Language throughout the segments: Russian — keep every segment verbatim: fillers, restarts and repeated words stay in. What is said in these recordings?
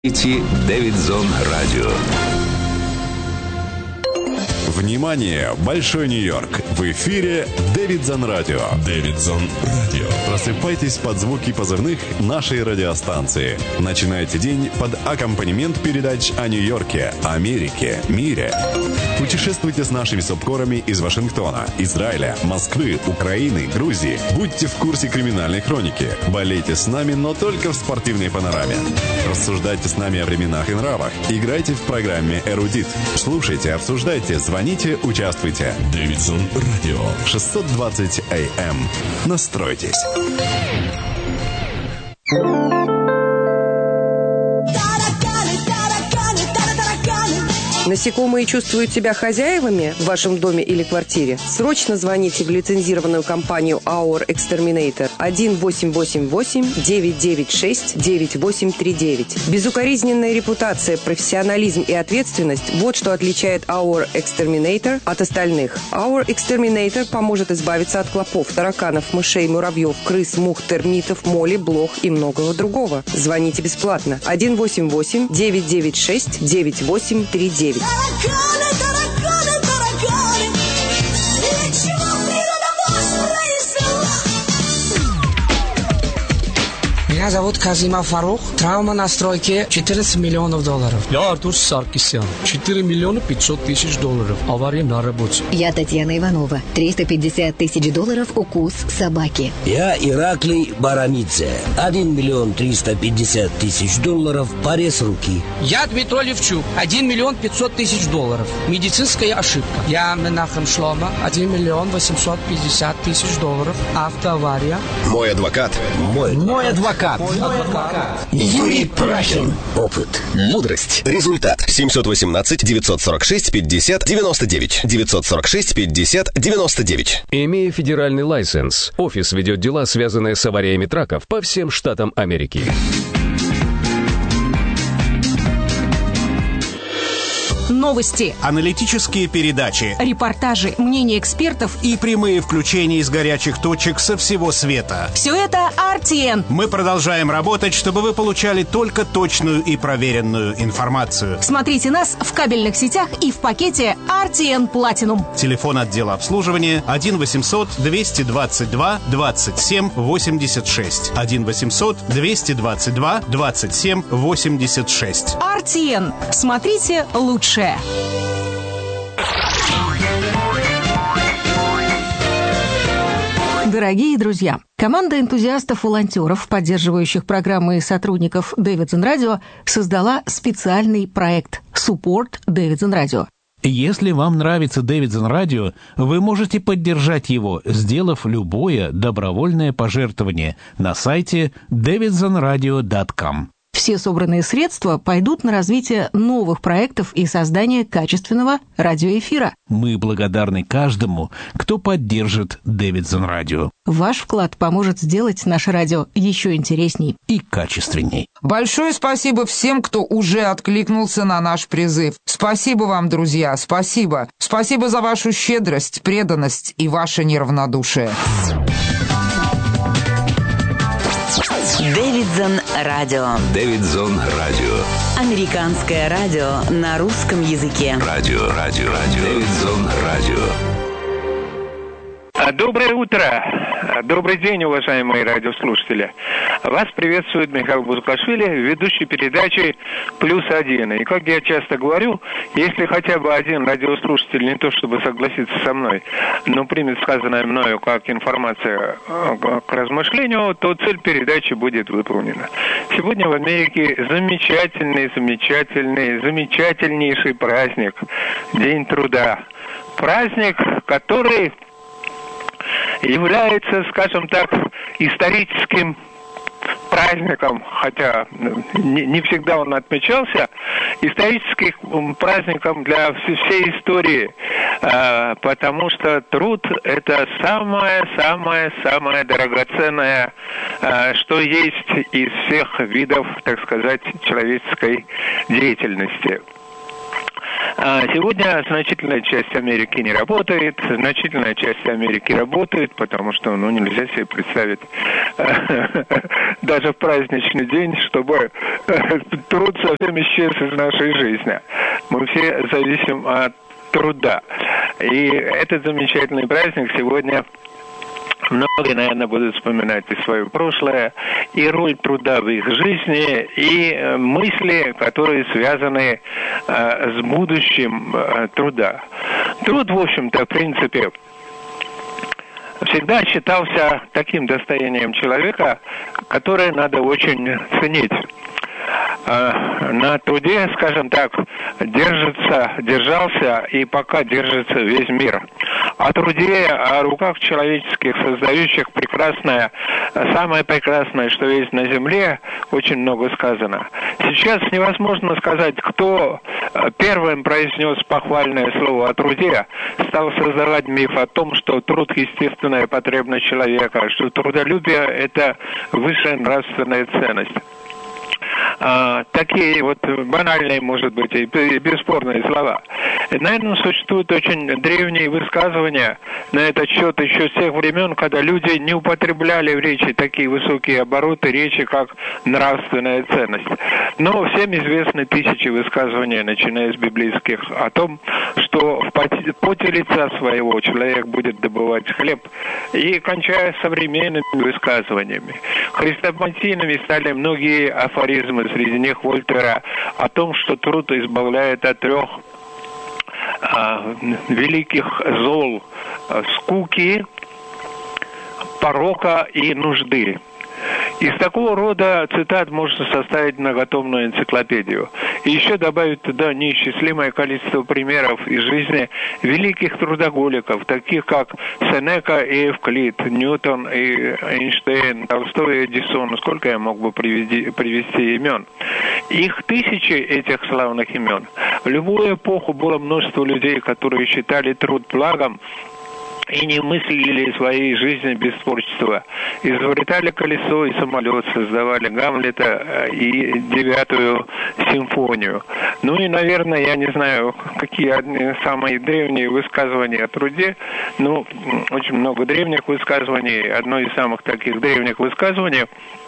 Дэвидсон Радио. Внимание! Большой Нью-Йорк! В эфире Дэвидсон Радио. Дэвидсон Радио. Просыпайтесь под звуки позывных нашей радиостанции. Начинайте день под аккомпанемент передач о Нью-Йорке, Америке, мире. Путешествуйте с нашими субкорами из Вашингтона, Израиля, Москвы, Украины, Грузии. Будьте в курсе криминальной хроники. Болейте с нами, но только в спортивной панораме. Рассуждайте с нами о временах и нравах. Играйте в программе «Эрудит». Слушайте, обсуждайте, звоните, участвуйте. Дэвидсон Радио. шестьсот двадцать эй эм. Настройтесь. Насекомые чувствуют себя хозяевами в вашем доме или квартире? Срочно звоните в лицензированную компанию Our Exterminator один восемь восемь восемь девять девять шесть девять восемь три девять. Безукоризненная репутация, профессионализм и ответственность – вот что отличает Our Exterminator от остальных. Our Exterminator поможет избавиться от клопов, тараканов, мышей, муравьев, крыс, мух, термитов, моли, блох и многого другого. Звоните бесплатно. один восемь восемь девять девять шесть девять восемь три девять. Тараканы, тараканы, тараканы, для чего природа вас произвела? Меня зовут Казимов Фарух. Травма на стройке четырнадцать миллионов долларов. Я Артур Саркисян. четыре миллиона пятьсот тысяч долларов. Авария на работе. Я Татьяна Иванова. триста пятьдесят тысяч долларов укус собаки. Я Ираклий Баранидзе. один миллион триста пятьдесят тысяч долларов порез руки. Я Дмитрий Левчук. один миллион пятьсот тысяч долларов. Медицинская ошибка. Я Менахем Шлома. один миллион восемьсот пятьдесят тысяч долларов. Автоавария. Мой адвокат. Мой, Мой адвокат. Мой адвокат. Юрий Прахин. Опыт. Мудрость. Результат. семьсот восемнадцать девятьсот сорок шесть пятьдесят девяносто девять. девятьсот сорок шесть пятьдесят девяносто девять. Имея федеральный лайсенс, офис ведет дела, связанные с авариями траков по всем штатам Америки. Новости, аналитические передачи, репортажи, мнения экспертов и прямые включения из горячих точек со всего света. Все это ар ти эн. Мы продолжаем работать, чтобы вы получали только точную и проверенную информацию. Смотрите нас в кабельных сетях и в пакете ар ти эн Platinum. Телефон отдела обслуживания один восемьсот двести двадцать два двадцать семь восемьдесят шесть. один восемьсот двести двадцать два двадцать семь восемьдесят шесть. ар ти эн. Смотрите лучше. Дорогие друзья, команда энтузиастов-волонтеров, поддерживающих программы и сотрудников Дэвидсон Радио, создала специальный проект «Support Дэвидсон Радио». Если вам нравится Дэвидсон Радио, вы можете поддержать его, сделав любое добровольное пожертвование на сайте дэвидсон радио точка ком. Все собранные средства пойдут на развитие новых проектов и создание качественного радиоэфира. Мы благодарны каждому, кто поддержит Дэвидсон Радио. Ваш вклад поможет сделать наше радио еще интересней и качественней. Большое спасибо всем, кто уже откликнулся на наш призыв. Спасибо вам, друзья, спасибо. Спасибо за вашу щедрость, преданность и ваше неравнодушие. Дэвидсон Радио. Дэвидсон Радио. Американское радио на русском языке. Радио, радио, радио. Дэвидсон Радио. Доброе утро. Добрый день, уважаемые радиослушатели. Вас приветствует Михаил Бузукашвили, ведущий передачи «Плюс один». И, как я часто говорю, если хотя бы один радиослушатель не то чтобы согласится со мной, но примет сказанное мною как информация к размышлению, то цель передачи будет выполнена. Сегодня в Америке замечательный, замечательный, замечательнейший праздник – День труда. Праздник, который является, скажем так, историческим праздником, хотя не, не всегда он отмечался, историческим праздником для всей истории, э, потому что труд – это самое-самое-самое драгоценное, э, что есть из всех видов, так сказать, человеческой деятельности. Сегодня значительная часть Америки не работает, значительная часть Америки работает, потому что ну, нельзя себе представить даже в праздничный день, чтобы труд совсем исчез из нашей жизни. Мы все зависим от труда. И этот замечательный праздник сегодня многие, наверное, будут вспоминать и свое прошлое, и роль труда в их жизни, и мысли, которые связаны э, с будущим э, труда. Труд, в общем-то, в принципе, всегда считался таким достоянием человека, которое надо очень ценить. На труде, скажем так, держится, держался и пока держится весь мир. О труде, о руках человеческих, создающих прекрасное, самое прекрасное, что есть на земле, очень много сказано. Сейчас невозможно сказать, кто первым произнес похвальное слово о труде, стал создавать миф о том, что труд – естественная потребность человека, что трудолюбие – это высшая нравственная ценность. А, такие вот банальные, может быть, и бесспорные слова. Наверное, существуют очень древние высказывания на этот счет еще с тех времен, когда люди не употребляли в речи такие высокие обороты речи, как нравственная ценность. Но всем известны тысячи высказываний, начиная с библейских, о том, что в поте лица своего человек будет добывать хлеб, и кончая современными высказываниями. Хрестоматийными стали многие афоризмы, среди них Вольтера, о том, что труд избавляет от трех а, великих зол: скуки, порока и нужды. Из такого рода цитат можно составить многотомную энциклопедию. И еще добавить туда неисчислимое количество примеров из жизни великих трудоголиков, таких как Сенека и Эвклид, Ньютон и Эйнштейн, Толстой и Эдисон. Сколько я мог бы приведи, привести имен? Их тысячи, этих славных имен. В любую эпоху было множество людей, которые считали труд благом, и не мыслили своей жизни без творчества. Изобретали колесо и самолет, создавали Гамлета и девятую симфонию. Ну и, наверное, я не знаю, какие одни самые древние высказывания о труде. Ну, очень много древних высказываний. Одно из самых таких древних высказываний,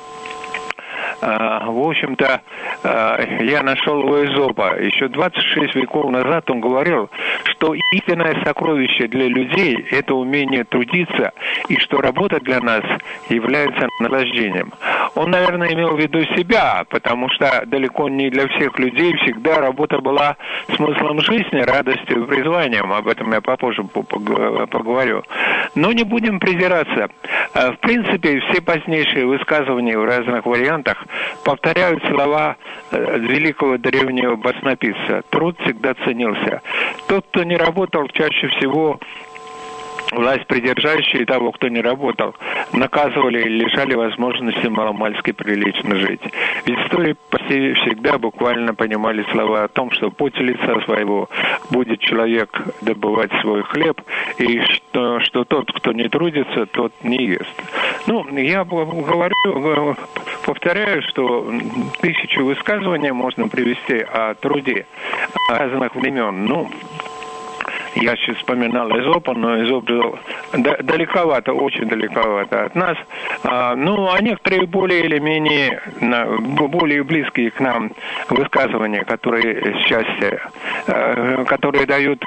в общем-то, я нашел у Эзопа. Еще двадцать шесть веков назад он говорил, что истинное сокровище для людей – это умение трудиться, и что работа для нас является наслаждением. Он, наверное, имел в виду себя, потому что далеко не для всех людей всегда работа была смыслом жизни, радостью и призванием. Об этом я попозже поговорю. Но не будем придираться. В принципе, все позднейшие высказывания в разных вариантах повторяют слова великого древнего баснописца. Труд всегда ценился. Тот, кто не работал, чаще всего власть придержащие того, кто не работал, наказывали или лишали возможности маломальски прилично жить. В истории почти всегда буквально понимали слова о том, что в поте лица своего будет человек добывать свой хлеб, и что, что тот, кто не трудится, тот не ест. Ну, я говорю, повторяю, что тысячи высказываний можно привести о труде разных времен. Ну, я сейчас вспоминал Эзопа, но Эзоп жил далековато, очень далековато от нас. А, ну, а некоторые более или менее, более близкие к нам высказывания, которые счастье, которые дают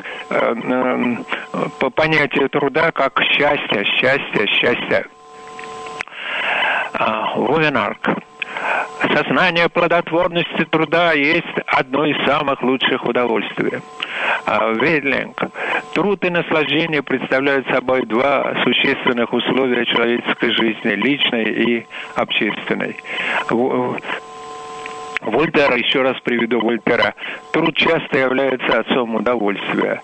понятие труда как счастье, счастье, счастье. Войнарк. Сознание плодотворности труда есть одно из самых лучших удовольствий. Вейдлинг. Труд и наслаждение представляют собой два существенных условия человеческой жизни, личной и общественной. Вольтер, еще раз приведу Вольтера, труд часто является отцом удовольствия.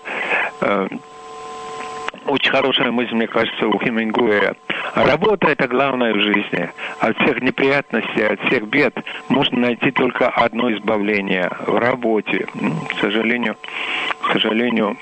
Очень хорошая мысль, мне кажется, у Хемингуэя. Работа – это главное в жизни. От всех неприятностей, от всех бед можно найти только одно избавление – в работе. К сожалению, к сожалению,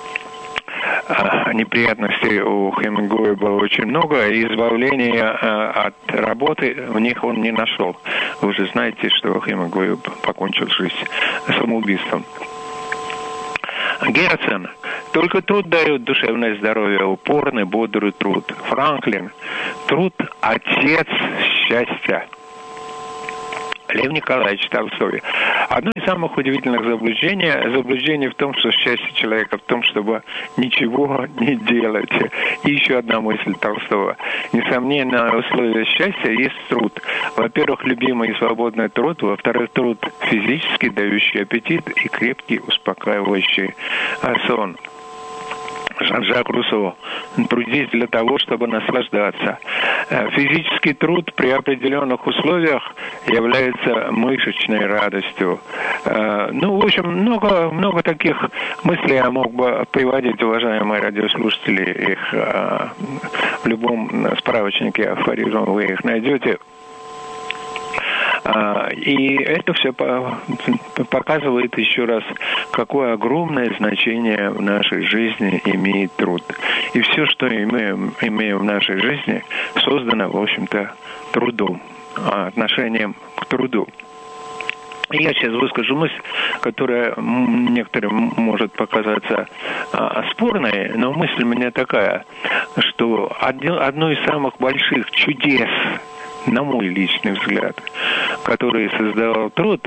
неприятностей у Хемингуэя было очень много, и избавления от работы в них он не нашел. Вы же знаете, что Хемингуэй покончил жизнь самоубийством. Герцен. Только труд дает душевное здоровье, упорный, бодрый труд. Франклин. Труд – отец счастья. Лев Николаевич Толстой. Одно из самых удивительных заблуждений, заблуждение в том, что счастье человека в том, чтобы ничего не делать. И еще одна мысль Толстого. Несомненно, условие счастья есть труд. Во-первых, любимый и свободный труд. Во-вторых, труд физически дающий аппетит и крепкий, успокаивающий сон. Жан-Жак Руссо. Трудись для того, чтобы наслаждаться. Физический труд при определенных условиях является мышечной радостью. Ну, в общем, много, много таких мыслей я мог бы приводить, уважаемые радиослушатели. Их в любом справочнике афоризмов вы их найдете. И это все показывает еще раз, какое огромное значение в нашей жизни имеет труд. И все, что имеем, имеем в нашей жизни, создано, в общем-то, трудом, отношением к труду. И я сейчас выскажу мысль, которая некоторым может показаться а, спорной, но мысль у меня такая, что одно из самых больших чудес, на мой личный взгляд, который создавал труд,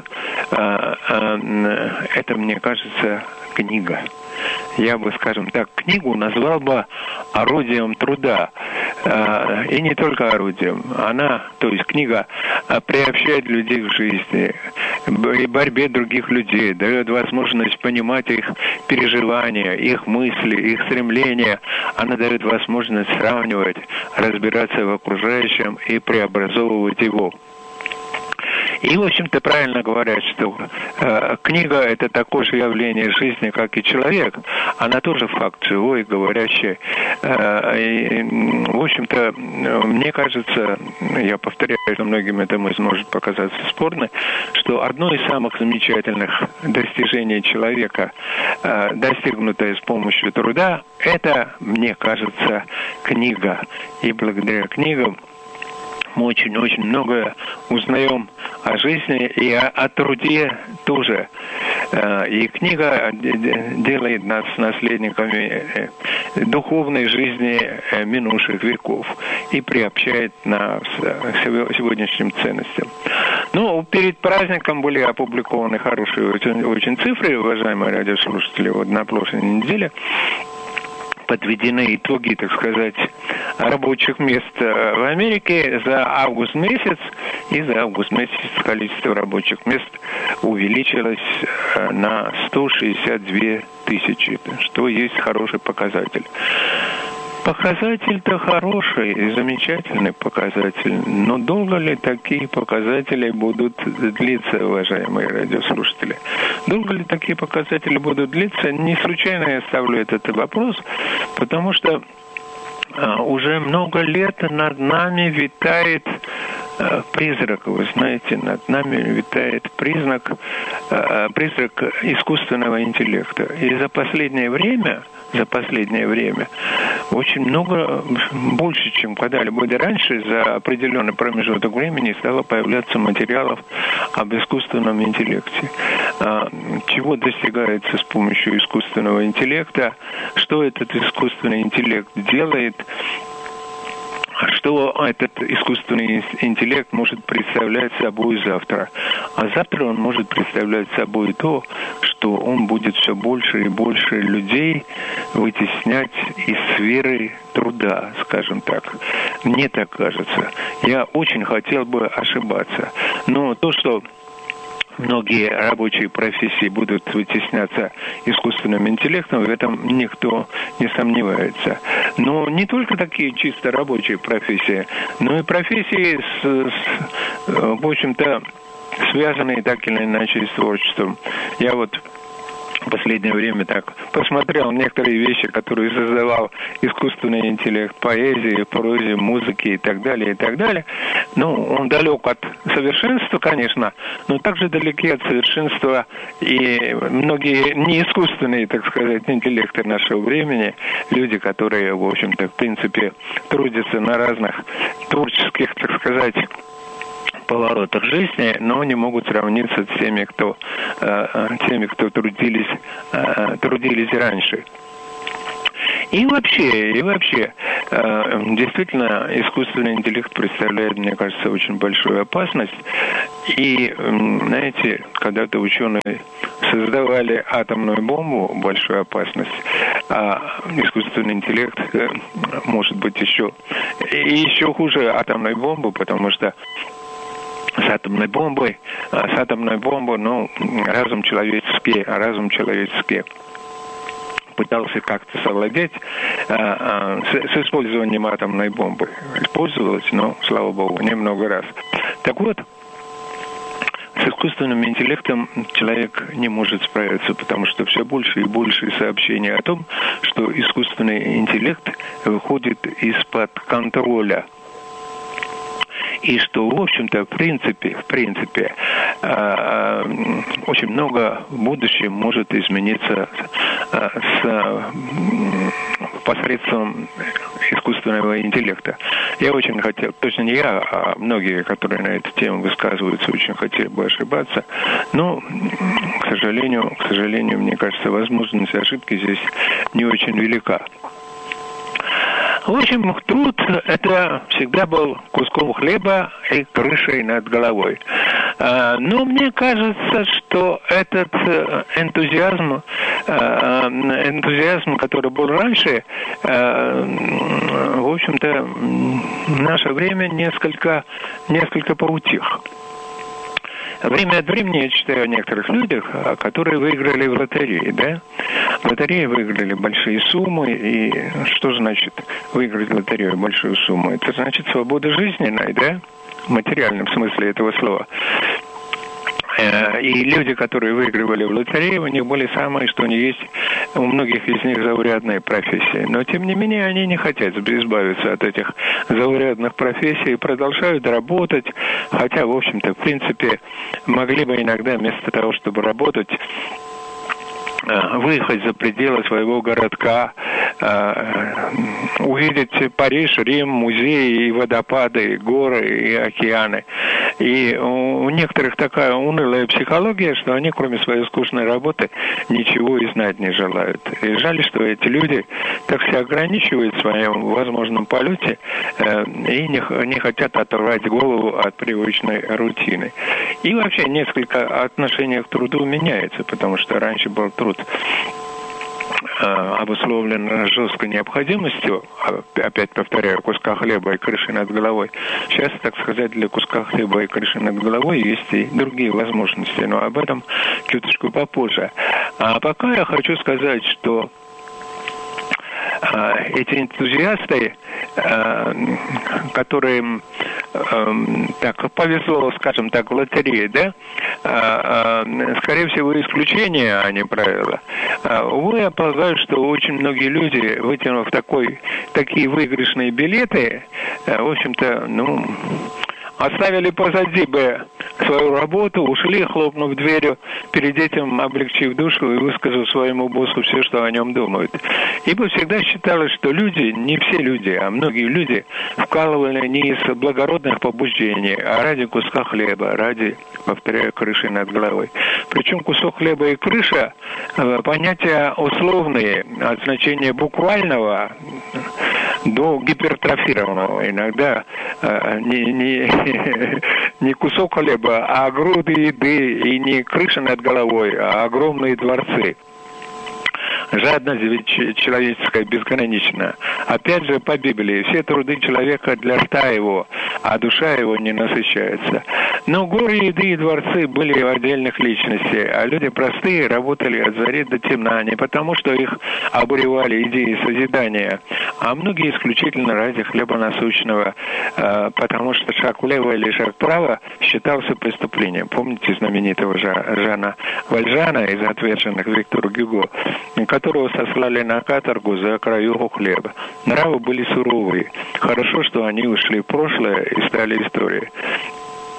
это, мне кажется, книга. Я бы, скажем так, книгу назвал бы орудием труда. И не только орудием. Она, то есть книга, приобщает людей к жизни, и борьбе других людей, дает возможность понимать их переживания, их мысли, их стремления. Она дает возможность сравнивать, разбираться в окружающем и преобразовывать его. И, в общем-то, правильно говорят, что э, книга – это такое же явление жизни, как и человек. Она тоже факт живой, говорящий. Э, и, в общем-то, мне кажется, я повторяю, что многим это может показаться спорно, что одно из самых замечательных достижений человека, э, достигнутое с помощью труда, это, мне кажется, книга. И благодаря книгам мы очень-очень многое узнаем о жизни и о, о труде тоже. И книга делает нас наследниками духовной жизни минувших веков и приобщает нас к сегодняшним ценностям. Ну, перед праздником были опубликованы хорошие очень, очень цифры, уважаемые радиослушатели, вот на прошлой неделе подведены итоги, так сказать, рабочих мест в Америке за август месяц, и за август месяц количество рабочих мест увеличилось на сто шестьдесят две тысячи, что есть хороший показатель. Показатель-то хороший, замечательный показатель, но долго ли такие показатели будут длиться, уважаемые радиослушатели? Долго ли такие показатели будут длиться? Не случайно я ставлю этот вопрос, потому что а, уже много лет над нами витает а, призрак, вы знаете, над нами витает признак, а, призрак искусственного интеллекта. И за последнее время... за последнее время очень много, больше, чем когда-либо раньше, за определенный промежуток времени стало появляться материалов об искусственном интеллекте. Чего достигается с помощью искусственного интеллекта, что этот искусственный интеллект делает, что этот искусственный интеллект может представлять собой завтра. А завтра он может представлять собой то, что он будет все больше и больше людей вытеснять из сферы труда, скажем так. Мне так кажется. Я очень хотел бы ошибаться. Но то, что многие рабочие профессии будут вытесняться искусственным интеллектом, в этом никто не сомневается. Но не только такие чисто рабочие профессии, но и профессии, с, с, в общем-то, связанные так или иначе с творчеством. Я вот в последнее время так посмотрел некоторые вещи, которые создавал искусственный интеллект, поэзии, прозе, музыки и так далее, и так далее. Ну, он далек от совершенства, конечно, но также далеки от совершенства и многие неискусственные, так сказать, интеллекты нашего времени, люди, которые, в общем-то, в принципе, трудятся на разных творческих, так сказать, поворотах жизни, но не могут сравниться с теми, кто, теми, кто трудились, трудились раньше. И вообще, и вообще, э, действительно, искусственный интеллект представляет, мне кажется, очень большую опасность. И, знаете, когда-то ученые создавали атомную бомбу, большую опасность, а искусственный интеллект э, может быть еще, и еще хуже атомной бомбы, потому что с атомной бомбой, с атомной бомбой, ну, разум человеческий, разум человеческий пытался как-то совладеть а, а, с, с использованием атомной бомбы. Использовалась, но, слава богу, немного раз. Так вот, с искусственным интеллектом человек не может справиться, потому что все больше и больше сообщений о том, что искусственный интеллект выходит из-под контроля. И что, в общем-то, в принципе, в принципе, э, очень много в будущем может измениться э, с, э, посредством искусственного интеллекта. Я очень хотел, точно не я, а многие, которые на эту тему высказываются, очень хотели бы ошибаться, но, к сожалению, к сожалению, мне кажется, возможность ошибки здесь не очень велика. В общем, труд – это всегда был куском хлеба и крышей над головой. Но мне кажется, что этот энтузиазм, энтузиазм, который был раньше, в общем-то, в наше время несколько, несколько поутих. Время от времени я читаю о некоторых людях, которые выиграли в лотерее, да? В лотерее выиграли большие суммы, и что значит выиграть в лотерею большую сумму? Это значит свобода жизненная, да? В материальном смысле этого слова. И люди, которые выигрывали в лотерею, у них были самые, что они есть, у многих из них заурядные профессии. Но, тем не менее, они не хотят избавиться от этих заурядных профессий и продолжают работать, хотя, в общем-то, в принципе, могли бы иногда вместо того, чтобы работать, выехать за пределы своего городка, увидеть Париж, Рим, музеи, и водопады, и горы, и океаны. И у некоторых такая унылая психология, что они, кроме своей скучной работы, ничего и знать не желают. И жаль, что эти люди так себя ограничивают в своем возможном полете и не, не хотят оторвать голову от привычной рутины. И вообще несколько отношение к труду меняется, потому что раньше был труд обусловлен жесткой необходимостью, опять повторяю, куска хлеба и крыши над головой. Сейчас, так сказать, для куска хлеба и крыши над головой есть и другие возможности, но об этом чуточку попозже. А пока я хочу сказать, что эти энтузиасты, которым так повезло, скажем так, в лотерее, да, скорее всего, исключение, а не правило. Увы, я полагаю, что очень многие люди, вытянув такой, такие выигрышные билеты, в общем-то, ну, оставили позади бы свою работу, ушли, хлопнув дверью, перед этим облегчив душу и высказав своему боссу все, что о нем думают. Ибо всегда считалось, что люди, не все люди, а многие люди вкалывали не из благородных побуждений, а ради куска хлеба, ради, повторяю, крыши над головой. Причем кусок хлеба и крыша – понятия условные, от значения буквального до гипертрофированного. Иногда не, не, не кусок хлеба, а груды еды, и не крыша над головой, а огромные дворцы. Жадность ведь человеческая безгранична. Опять же, по Библии, все труды человека для рта его, а душа его не насыщается. Но горы, еды и дворцы были у отдельных личностей, а люди простые работали от зари до темна, не потому, что их обуревали идеи созидания, а многие исключительно ради хлеба насущного, потому что шаг влево или шаг вправо считался преступлением. Помните знаменитого Жана Вальжана из «Отверженных» Виктора Гюго, которого сослали на каторгу за краюху хлеба. Нравы были суровые. Хорошо, что они ушли в прошлое и стали историей.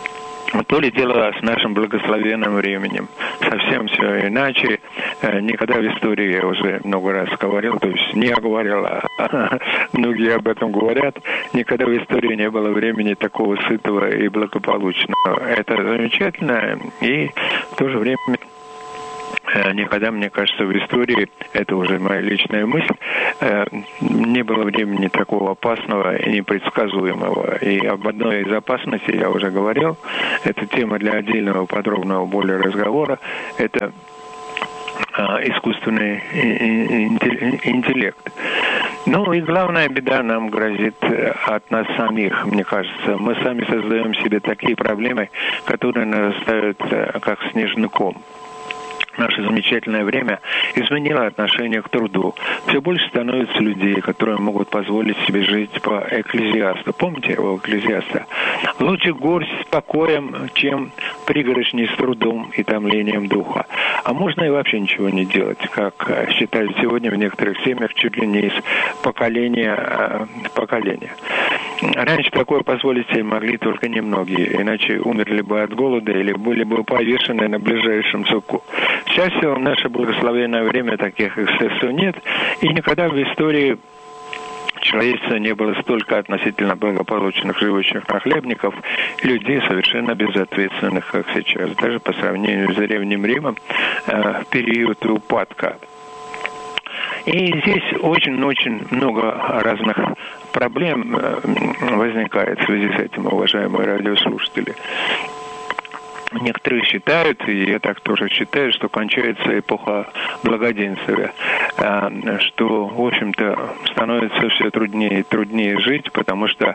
То ли дело с нашим благословенным временем. Совсем все иначе. Никогда в истории, я уже много раз говорил, то есть не я говорил, а многие об этом говорят, никогда в истории не было времени такого сытого и благополучного. Это замечательно, и в то же время никогда, мне кажется, в истории, это уже моя личная мысль, не было времени такого опасного и непредсказуемого. И об одной из опасностей я уже говорил. Это тема для отдельного подробного более разговора. Это искусственный интеллект. Ну и главная беда нам грозит от нас самих, мне кажется. Мы сами создаем себе такие проблемы, которые нарастают как снежный ком. Наше замечательное время изменило отношение к труду. Все больше становится людей, которые могут позволить себе жить по Экклезиасту. Помните его Экклезиаста? Лучше горсть с покоем, чем пригоршни с трудом и томлением духа. А можно и вообще ничего не делать, как считают сегодня в некоторых семьях, чуть ли не из поколения в поколение. Раньше такое позволить себе могли только немногие, иначе умерли бы от голода или были бы повешены на ближайшем суку. К счастью, в наше благословенное время таких эксцессов нет, и никогда в истории человечества не было столько относительно благополучных живущих нахлебников и людей совершенно безответственных, как сейчас, даже по сравнению с Древним Римом э, в период упадка. И здесь очень-очень много разных проблем э, возникает в связи с этим, уважаемые радиослушатели. Некоторые считают, и я так тоже считаю, что кончается эпоха благоденствия, что, в общем-то, становится все труднее и труднее жить, потому что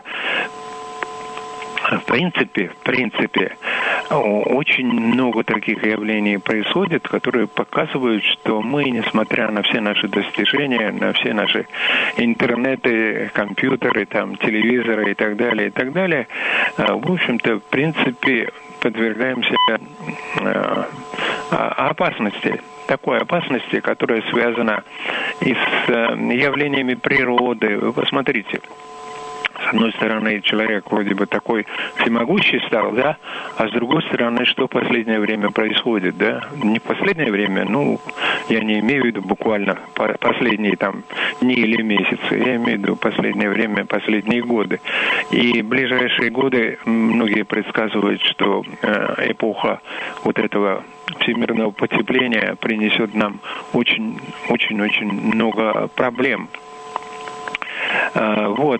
в принципе, в принципе, очень много таких явлений происходит, которые показывают, что мы, несмотря на все наши достижения, на все наши интернеты, компьютеры, там, телевизоры и так далее, и так далее, в общем-то, в принципе, подвергаемся э, опасности, такой опасности, которая связана и с э, явлениями природы. Вы посмотрите. С одной стороны, человек вроде бы такой всемогущий стал, да, а с другой стороны, что в последнее время происходит, да? Не в последнее время, ну, я не имею в виду буквально последние там дни или месяцы, я имею в виду последнее время, последние годы. И в ближайшие годы многие предсказывают, что э, эпоха вот этого всемирного потепления принесет нам очень-очень-очень много проблем. Вот.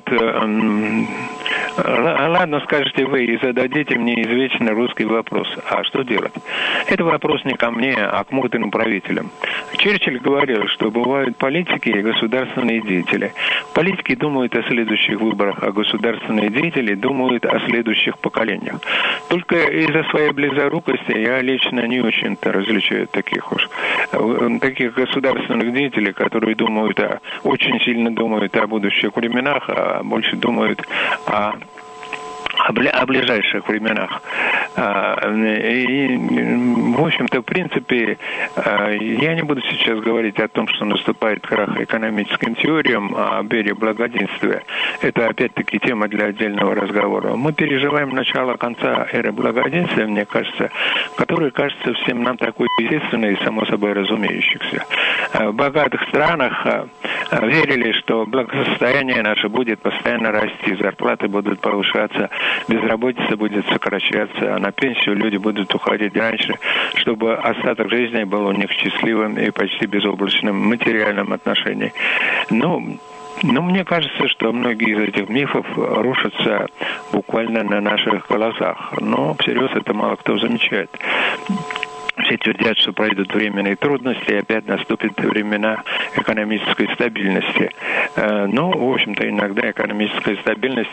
Ладно, скажете вы и зададите мне извечный русский вопрос. А что делать? Это вопрос не ко мне, а к мудрым правителям. Черчилль говорил, что бывают политики и государственные деятели. Политики думают о следующих выборах, а государственные деятели думают о следующих поколениях. Только из-за своей близорукости я лично не очень-то различаю таких уж таких государственных деятелей, которые думают о, очень сильно думают о будущих временах, а больше думают о о ближайших временах. И, в общем-то, в принципе, я не буду сейчас говорить о том, что наступает крах экономическим теориям, о бере благоденствия. Это, опять-таки, тема для отдельного разговора. Мы переживаем начало конца эры благоденствия, мне кажется, которая кажется всем нам такой естественной и, само собой, разумеющейся. В богатых странах верили, что благосостояние наше будет постоянно расти, зарплаты будут повышаться, безработица будет сокращаться, а на пенсию люди будут уходить раньше, чтобы остаток жизни был у них счастливым и почти безоблачным в материальном отношении. Ну, но мне кажется, что многие из этих мифов рушатся буквально на наших глазах. Но всерьез это мало кто замечает. Все твердят, что пройдут временные трудности, и опять наступят времена экономической стабильности. Ну, в общем-то, иногда экономическая стабильность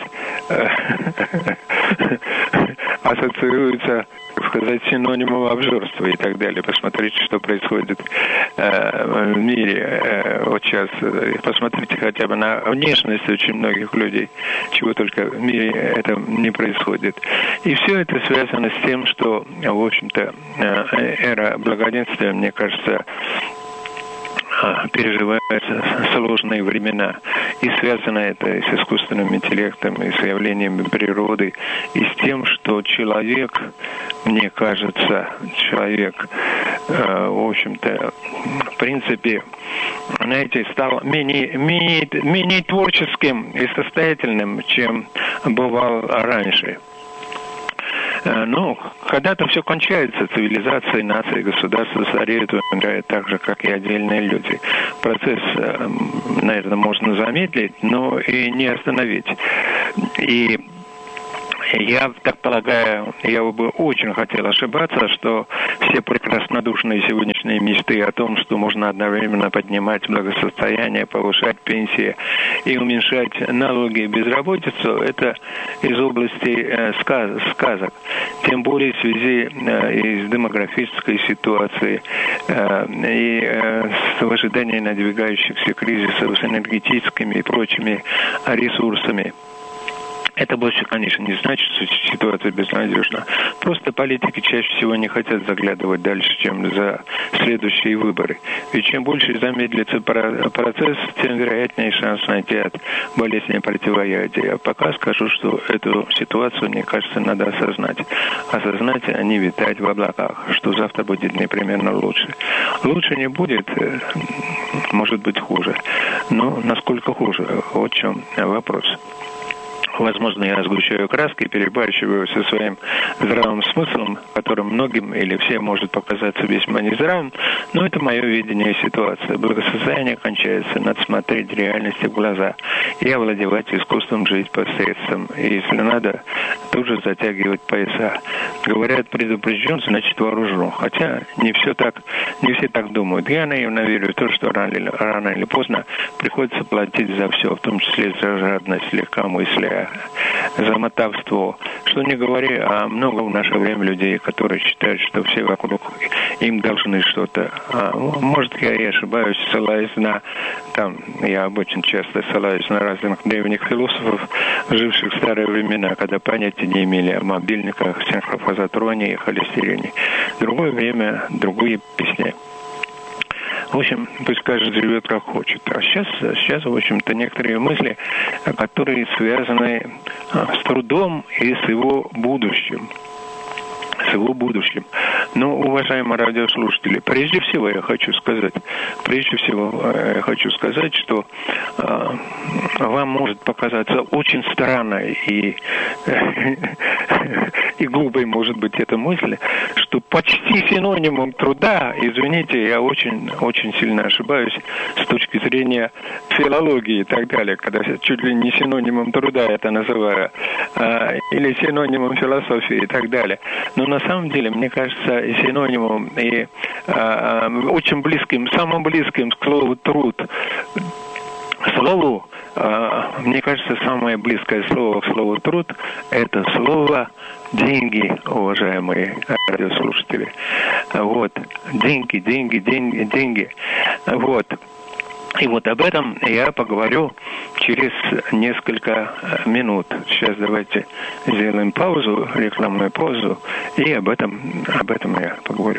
ассоциируется, так сказать, синонимом обжорства и так далее. Посмотрите, что происходит в мире вот сейчас. Посмотрите хотя бы на внешность очень многих людей, чего только в мире это не происходит. И все это связано с тем, что, в общем-то, эра благоденствия, мне кажется, переживают сложные времена. И связано это и с искусственным интеллектом, и с явлениями природы, и с тем, что человек, мне кажется, человек, э, в общем-то, в принципе, знаете, стал менее, менее, менее творческим и состоятельным, чем бывал раньше. Ну, когда-то все кончается, цивилизация, нации, государства стареют, умирают так же, как и отдельные люди. Процесс, наверное, можно замедлить, но и не остановить. И я так полагаю, я бы очень хотел ошибаться, что все прекраснодушные сегодняшние мечты о том, что можно одновременно поднимать благосостояние, повышать пенсии и уменьшать налоги и безработицу, это из области э, сказ, сказок. Тем более в связи э, с демографической ситуацией э, и э, с ожиданием надвигающихся кризисов с энергетическими и прочими ресурсами. Это больше, конечно, не значит, что ситуация безнадежна. Просто политики чаще всего не хотят заглядывать дальше, чем за следующие выборы. Ведь чем больше замедлится процесс, тем вероятнее шанс найти от болезни противоядия. А пока скажу, что эту ситуацию, мне кажется, надо осознать. Осознать, а не витать в облаках, что завтра будет непременно лучше. Лучше не будет, может быть хуже. Но насколько хуже? Вот в чем вопрос. Возможно, я сгущаю краски, перебарщиваю со своим здравым смыслом, которым многим или всем может показаться весьма нездравым, но это мое видение ситуации. Благосостояние кончается, надо смотреть реальности в глаза и овладевать искусством жить посредством. И если надо, тут же затягивать пояса. Говорят, предупрежден, значит вооружен. Хотя не все так, не все так думают. Я наивно верю в то, что рано или, рано или поздно приходится платить за все, в том числе за жадность, легкомыслие, за мотовство. Что не говори, а много в наше время людей, которые считают, что все вокруг им должны что-то. А, может, я и ошибаюсь, ссылаясь на, там, я очень часто ссылаюсь на разных древних философов, живших в старые времена, когда понятия не имели о мобильниках, синхрофазотроне и холестерине. Другое время, другие песни. В общем, пусть каждый живет как хочет. А сейчас, сейчас, в общем-то, некоторые мысли, которые связаны с трудом и с его будущим. С его будущим. Но, уважаемые радиослушатели, прежде всего я хочу сказать, прежде всего я хочу сказать, что э, вам может показаться очень странной и, и глупой, может быть, эта мысль, что почти синонимом труда, извините, я очень, очень сильно ошибаюсь с точки зрения филологии и так далее, когда чуть ли не синонимом труда это называю, э, или синонимом философии и так далее. Но на самом деле, мне кажется, синонимом и э, очень близким, самым близким к слову «труд», слову, э, мне кажется, самое близкое слово к слову «труд» – это слово «деньги», уважаемые радиослушатели. Вот. Деньги, деньги, деньги, деньги. Вот. И вот об этом я поговорю через несколько минут. Сейчас давайте сделаем паузу, рекламную паузу, и об этом, об этом я поговорю.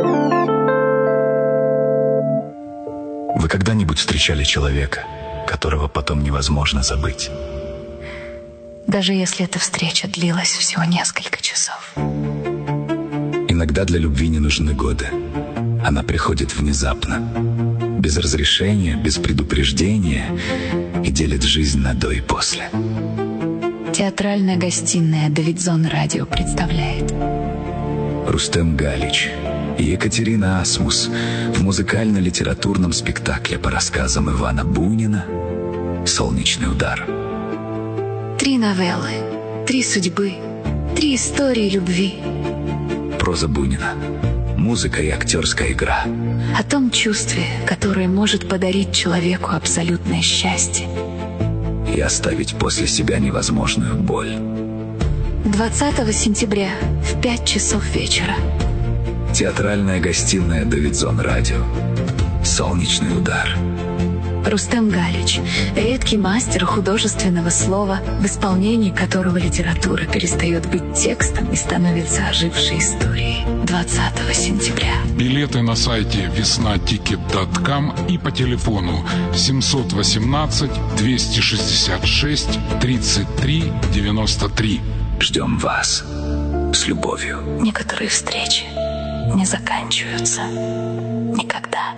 Вы когда-нибудь встречали человека, которого потом невозможно забыть? Даже если эта встреча длилась всего несколько часов. Иногда для любви не нужны годы. Она приходит внезапно, без разрешения, без предупреждения и делит жизнь на до и после. Театральная гостиная «Давидзон Радио» представляет Рустем Галич и Екатерина Асмус в музыкально-литературном спектакле по рассказам Ивана Бунина «Солнечный удар». Три новеллы, три судьбы, три истории любви. Проза Бунина, музыка и актерская игра. О том чувстве, которое может подарить человеку абсолютное счастье. И оставить после себя невозможную боль. двадцатого сентября в пять часов вечера. Театральная гостиная «Давидзон Радио». «Солнечный удар». Рустем Галич – редкий мастер художественного слова, в исполнении которого литература перестает быть текстом и становится ожившей историей. двадцатого сентября. Билеты на сайте весна тикет точка ком и по телефону семьсот восемнадцать двести шестьдесят шесть тридцать три девяносто три. Ждем вас с любовью. Некоторые встречи не заканчиваются никогда.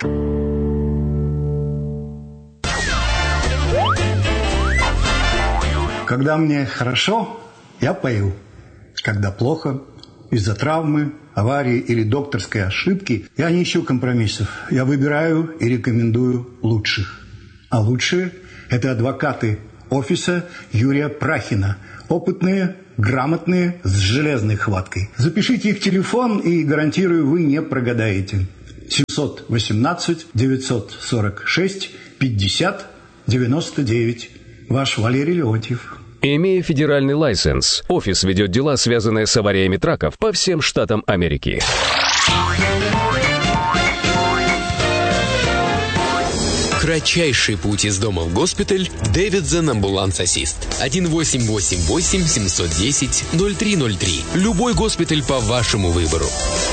Когда мне хорошо, я пою. Когда плохо, из-за травмы, аварии или докторской ошибки, я не ищу компромиссов. Я выбираю и рекомендую лучших. А лучшие – это адвокаты офиса Юрия Прахина. Опытные, грамотные, с железной хваткой. Запишите их телефон, и, гарантирую, вы не прогадаете. семьсот восемнадцать девятьсот сорок шесть пятьдесят девяносто девять. Ваш Валерий Леонтьев. Имея федеральный лайсенс, офис ведет дела, связанные с авариями траков по всем штатам Америки. Кратчайший путь из дома в госпиталь. Davidson Ambulance Assist. один восемь восемь восемь семь один ноль ноль три ноль три. Любой госпиталь по вашему выбору.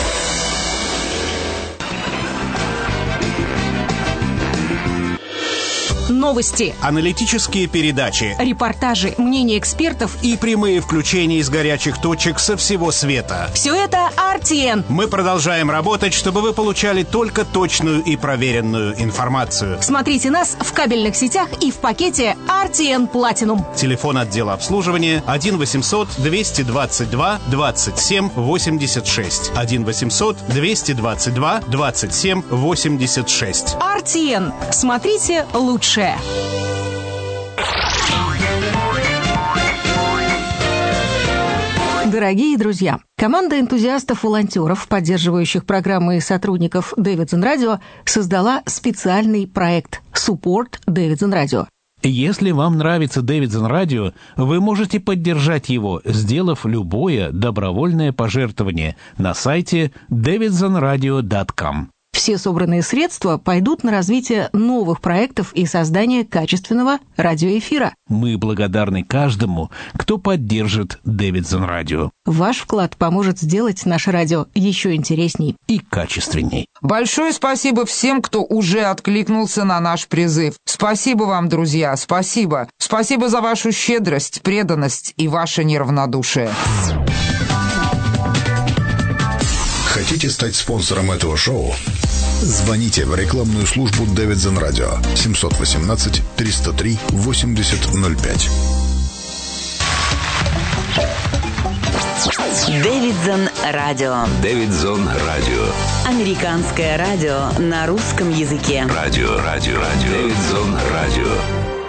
Новости, аналитические передачи, репортажи, мнения экспертов и прямые включения из горячих точек со всего света. Все это ар ти эн. Мы продолжаем работать, чтобы вы получали только точную и проверенную информацию. Смотрите нас в кабельных сетях и в пакете ар ти эн Platinum. Телефон отдела обслуживания один восемьсот двести двадцать два двадцать семь восемьдесят шесть. один восемьсот двести двадцать два двадцать семь восемьдесят шесть. ар ти эн. Смотрите лучшее. Дорогие друзья, команда энтузиастов-волонтеров, поддерживающих программы и сотрудников Davidson Radio, создала специальный проект Support Davidson Radio. Если вам нравится Davidson Radio, вы можете поддержать его, сделав любое добровольное пожертвование на сайте дэвидсон радио точка ком. Все собранные средства пойдут на развитие новых проектов и создание качественного радиоэфира. Мы благодарны каждому, кто поддержит Davidson Radio. Ваш вклад поможет сделать наше радио еще интересней и качественней. Большое спасибо всем, кто уже откликнулся на наш призыв. Спасибо вам, друзья, спасибо. Спасибо за вашу щедрость, преданность и ваше неравнодушие. Хотите стать спонсором этого шоу? Звоните в рекламную службу Davidson Radio семьсот восемнадцать триста три восемьдесят ноль пять. Davidson Radio. Davidson Radio. Американское радио на русском языке. Радио, радио, радио. Davidson Radio.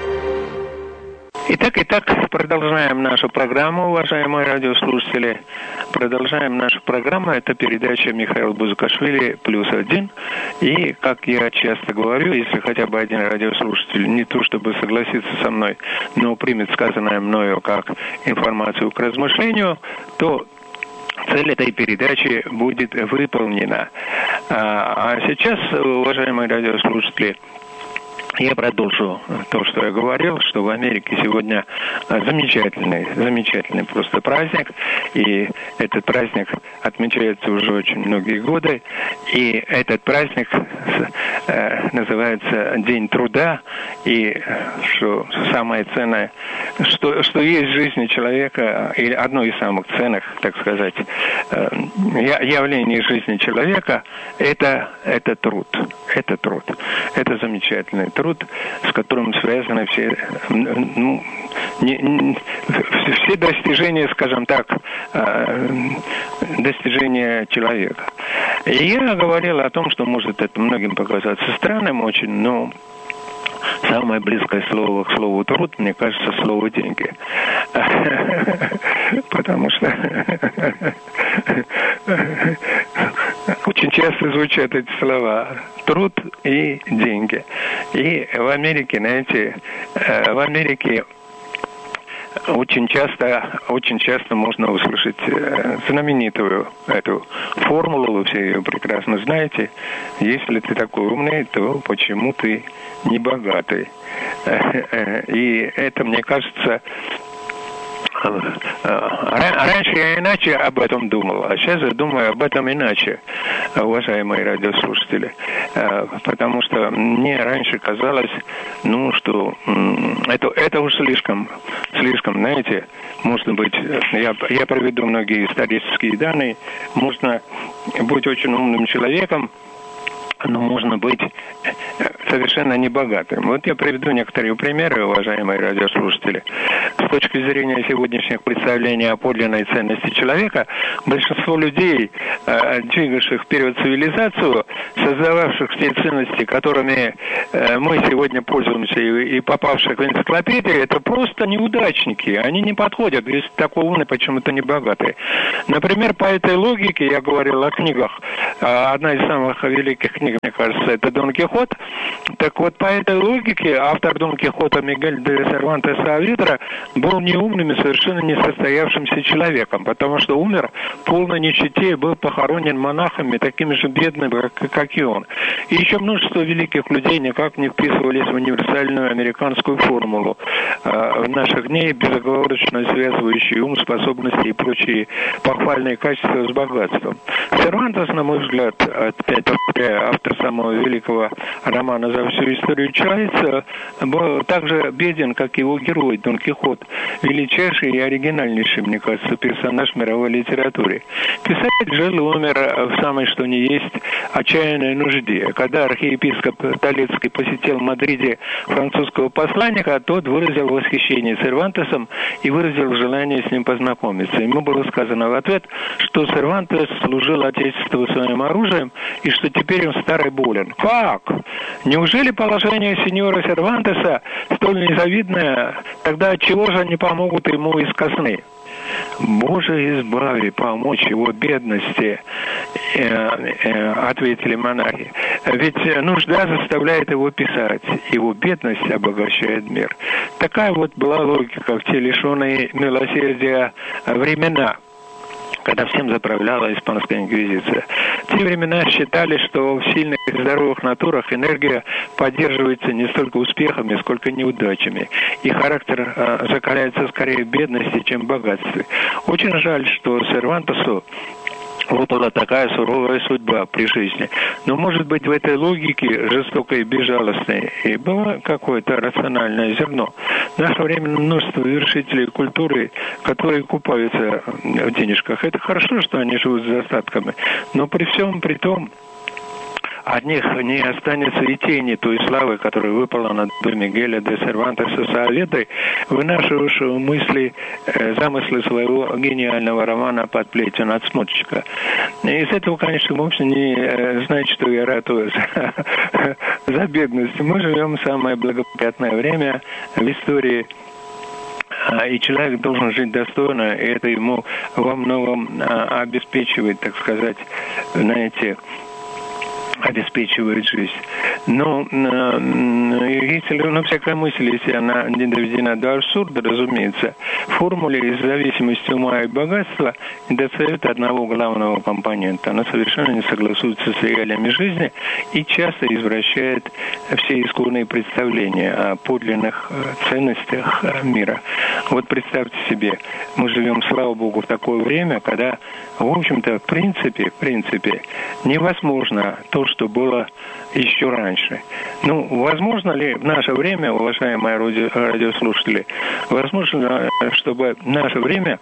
Итак, итак, продолжаем нашу программу, уважаемые радиослушатели. Продолжаем нашу программу. Это передача Михаила Бузукашвили «Плюс один». И, как я часто говорю, если хотя бы один радиослушатель не то чтобы согласится со мной, но примет сказанное мною как информацию к размышлению, то цель этой передачи будет выполнена. А, а сейчас, уважаемые радиослушатели, я продолжу то, что я говорил, что в Америке сегодня замечательный, замечательный просто праздник. И этот праздник отмечается уже очень многие годы. И этот праздник э, называется День труда. И что самое ценное, что, что есть в жизни человека, или одно из самых ценных, так сказать, э, явлений жизни человека, это, это труд. Это труд. Это замечательный труд, с которым связаны все, ну, не, не, все достижения, скажем так, достижения человека. И я говорил о том, что может это многим показаться странным очень, но самое близкое слово к слову труд, мне кажется, слово деньги. Потому что очень часто звучат эти слова: труд и деньги. И в Америке, знаете, в Америке очень часто, очень часто можно услышать знаменитую эту формулу, вы все ее прекрасно знаете. Если ты такой умный, то почему ты не богатый? И это, мне кажется, раньше я иначе об этом думал, а сейчас я думаю об этом иначе, уважаемые радиослушатели. Потому что мне раньше казалось, ну, что это, это уж слишком, слишком, знаете, можно быть, я, я проведу многие статистические данные, можно быть очень умным человеком, но можно быть совершенно небогатым. Вот я приведу некоторые примеры, уважаемые радиослушатели. С точки зрения сегодняшних представлений о подлинной ценности человека, большинство людей, двигавших вперед цивилизацию, создававших те ценности, которыми мы сегодня пользуемся, и попавших в энциклопедию, это просто неудачники. Они не подходят. Если такой умный, почему-то не богатый. Например, по этой логике, я говорил о книгах, одна из самых великих книг, мне кажется, это Дон Кихот. Так вот, по этой логике, автор Дон Кихота Мигель де Сервантес Сааведра был неумным и совершенно несостоявшимся человеком, потому что умер в полной нищете и был похоронен монахами, такими же бедными, как и он. И еще множество великих людей никак не вписывались в универсальную американскую формулу э, наших дней, безоговорочно связывающие ум, способности и прочие похвальные качества с богатством. Сервантес, на мой взгляд, опять повторяю, автор самого великого романа за всю историю человечества, был так же беден, как его герой Дон Кихот, величайший и оригинальнейший, мне кажется, персонаж мировой литературы. Писатель жил и умер в самой что ни есть отчаянной нужде. Когда архиепископ Толецкий посетил в Мадриде французского посланника, тот выразил восхищение Сервантесом и выразил желание с ним познакомиться. Ему было сказано в ответ, что Сервантес служил Отечеству своим оружием и что теперь он старый болен. Как? Неужели положение сеньора Сервантеса столь незавидное? Тогда отчего же они помогут ему из казны? «Боже, избави, помочь его бедности», э, э, ответили монахи. Ведь нужда заставляет его писать, его бедность обогащает мир. Такая вот была логика в те лишенные милосердия времена, когда всем заправляла испанская инквизиция. В те времена считали, что в сильных и здоровых натурах энергия поддерживается не столько успехами, сколько неудачами. И характер э, закаляется скорее в бедности, чем в богатстве. Очень жаль, что Сервантесу выпала такая суровая судьба при жизни. Но, может быть, в этой логике, жестокой и безжалостной, и было какое-то рациональное зерно. В наше время множество вершителей культуры, которые купаются в денежках. Это хорошо, что они живут с достатками, но при всем при том, от них не останется и тени той славы, которая выпала на Мигеля де Сервантеса Сааведры, вынашивавшего мысли, э, замыслы своего гениального романа «Под плетью надсмотрщика». И из этого, конечно, вовсе не э, значит, что я ратую за, за бедность. Мы живем в самое благоприятное время в истории, и человек должен жить достойно, и это ему во многом а, обеспечивает, так сказать, знаете, обеспечивает жизнь. Но если, ну, всякая мысль, если она не доведена до абсурда, разумеется, в формуле из зависимости ума и богатства недостает одного главного компонента. Она совершенно не согласуется с реалиями жизни и часто извращает все исконные представления о подлинных ценностях мира. Вот представьте себе, мы живем, слава Богу, в такое время, когда, в общем-то, в принципе, в принципе, невозможно то, что было еще раньше. Ну, возможно ли в наше время, уважаемые радио, радиослушатели, возможно, чтобы в наше время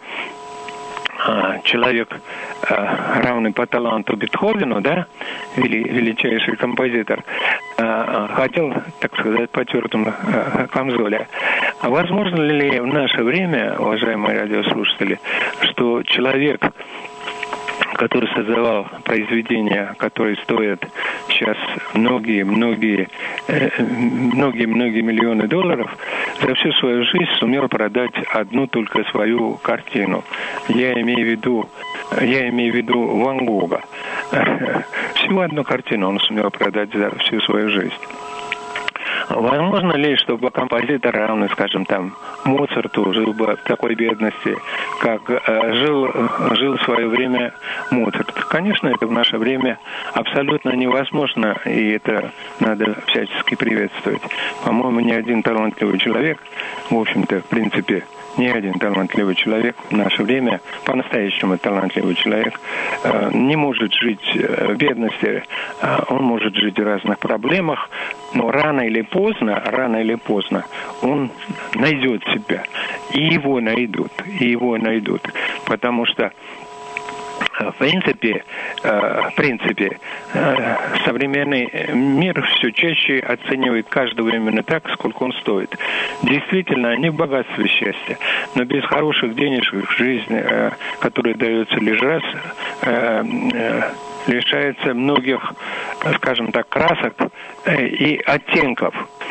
а, человек, а, равный по таланту Бетховену, да, вели, величайший композитор, а, хотел, так сказать, потертым а, камзоле. А возможно ли в наше время, уважаемые радиослушатели, что человек, который создавал произведения, которые стоят сейчас многие-многие, многие-многие миллионы долларов, за всю свою жизнь сумел продать одну только свою картину. Я имею в виду, я имею в виду Ван Гога. Всего одну картину он сумел продать за всю свою жизнь. Возможно ли, чтобы композитор, равный, скажем, там, Моцарту, жил бы в такой бедности, как э, жил, жил в свое время Моцарт? Конечно, это в наше время абсолютно невозможно, и это надо всячески приветствовать. По-моему, ни один талантливый человек, в общем-то, в принципе, ни один талантливый человек в наше время, по-настоящему талантливый человек, э, не может жить в бедности, э, он может жить в разных проблемах, но рано или поздно, рано или поздно он найдет себя, и его найдут, и его найдут, потому что в принципе, в принципе, современный мир все чаще оценивает каждого именно так, сколько он стоит. Действительно, не в богатстве и счастье, но без хороших денежек жизнь, которая дается лишь раз, лишается многих, скажем так, красок и оттенков.